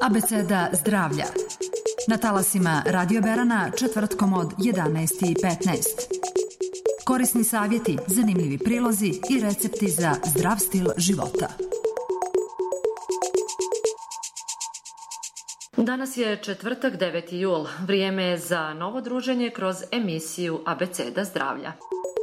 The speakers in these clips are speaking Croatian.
Abeceda zdravlja. Na talasima Radio Berana četvrtkom od 11:15. Korisni savjeti, zanimljivi prilozi i recepti za zdrav stil života. Danas je četvrtak, 9. jul. Vrijeme je za novo druženje kroz emisiju Abeceda zdravlja.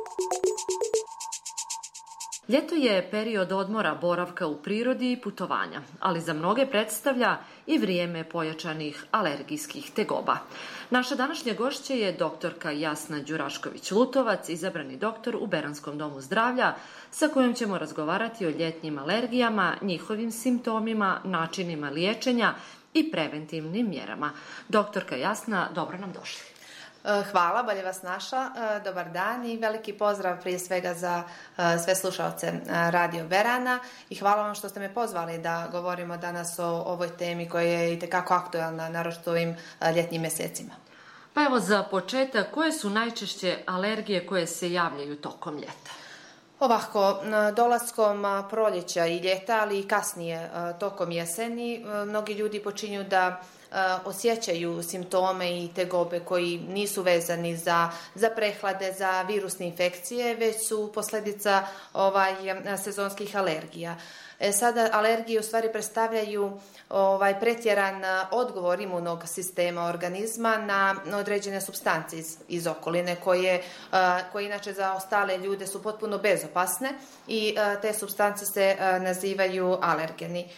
Ljeto je period odmora, boravka u prirodi i putovanja, ali za mnoge predstavlja i vrijeme pojačanih alergijskih tegoba. Naša današnja gošća je doktorka Jasna Đurašković-Lutovac, izabrani doktor u Beranskom domu zdravlja, sa kojom ćemo razgovarati o ljetnim alergijama, njihovim simptomima, načinima liječenja i preventivnim mjerama. Doktorka Jasna, dobro nam došli. Hvala, bolje vas našla. Dobar dan i veliki pozdrav prije svega za sve slušalce Radio Berana i hvala vam što ste me pozvali da govorimo danas o ovoj temi koja je itekako aktualna, naročito ovim ljetnim mjesecima. Pa evo za početak, koje su najčešće alergije koje se javljaju tokom ljeta? Ovako, dolaskom proljeća i ljeta, ali i kasnije tokom jeseni, mnogi ljudi počinju da osjećaju simptome i tegobe koji nisu vezani za prehlade, za virusne infekcije, već su posljedica sezonskih alergija. Sada alergije u stvari predstavljaju pretjeran odgovor imunog sistema organizma na određene supstance iz okoline koje inače za ostale ljude su potpuno bezopasne i te supstance se nazivaju alergeni.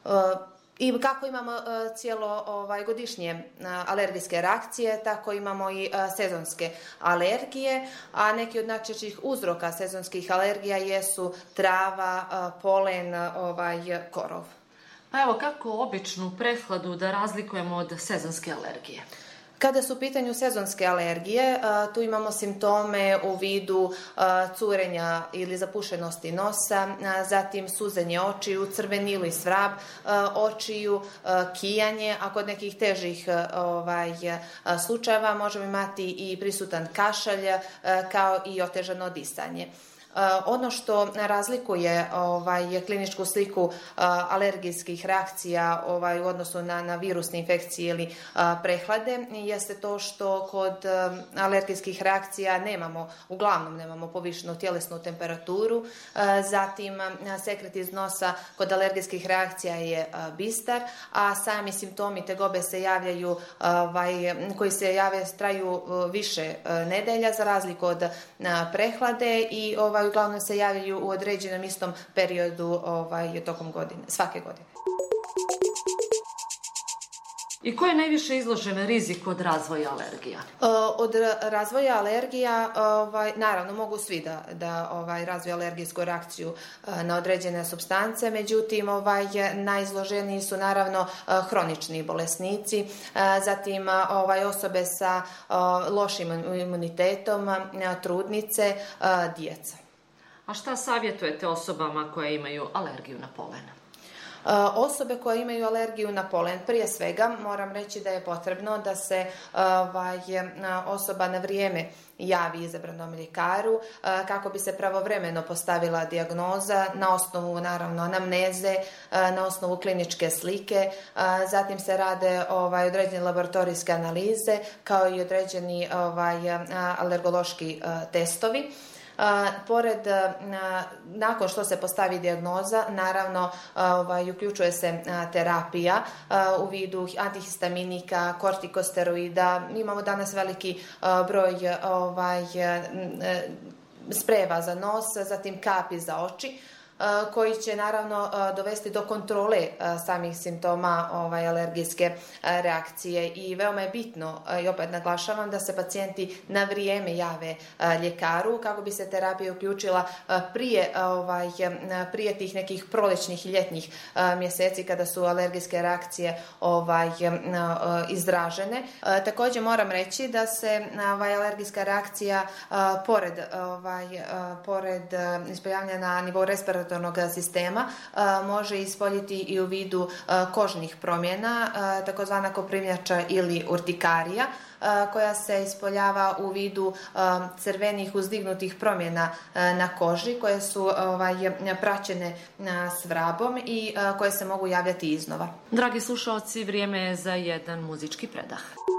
I kako imamo cijelo godišnje alergijske reakcije, tako imamo i sezonske alergije, a neki od najčešćih uzroka sezonskih alergija jesu trava, polen, korov. Pa evo, kako običnu prehladu da razlikujemo od sezonske alergije? Kada su u pitanju sezonske alergije, tu imamo simptome u vidu curenja ili zapušenosti nosa, zatim suzenje očiju, crvenilo i svrab očiju, kijanje, a kod nekih težih slučajeva možemo imati i prisutan kašalj kao i otežano disanje. Ono što razlikuje kliničku sliku alergijskih reakcija u odnosu na virusne infekcije ili prehlade jeste to što kod alergijskih reakcija uglavnom nemamo povišenu tjelesnu temperaturu, zatim sekret iz nosa kod alergijskih reakcija je bistar, a sami simptomi tegobe se javljaju koji se traju više nedelja za razliku od prehlade i uglavnom se javljaju u određenom istom periodu tokom godine, svake godine. I ko je najviše izložen rizik od razvoja alergija? Od razvoja alergija, naravno, mogu svi da razviju alergijsku reakciju na određene supstance, međutim, najizloženiji su naravno hronični bolesnici, zatim osobe sa lošim imunitetom, trudnice, djeca. A šta savjetujete osobama koje imaju alergiju na polen? Osobe koje imaju alergiju na polen, prije svega moram reći da je potrebno da se osoba na vrijeme javi izabranom ljekaru kako bi se pravovremeno postavila dijagnoza na osnovu naravno anamneze, na osnovu kliničke slike, zatim se rade određene laboratorijske analize kao i određeni alergološki testovi. Nakon što se postavi dijagnoza, naravno uključuje se terapija u vidu antihistaminika, kortikosteroida. Imamo danas veliki broj sprejeva za nos, zatim kapi za oči, koji će naravno dovesti do kontrole samih simptoma alergijske reakcije i veoma je bitno, i opet naglašavam, da se pacijenti na vrijeme jave ljekaru kako bi se terapija uključila prije tih nekih proljećnih i ljetnih mjeseci kada su alergijske reakcije izražene. Također moram reći da se alergijska reakcija pored ispojavljanja na nivou respiratornog respiratornog sistema može ispoljiti i u vidu kožnih promjena, takozvana koprivnjača ili urtikarija, koja se ispoljava u vidu crvenih uzdignutih promjena na koži koje su praćene s vrabom i koje se mogu javljati iznova. Dragi slušaoci, vrijeme je za jedan muzički predah.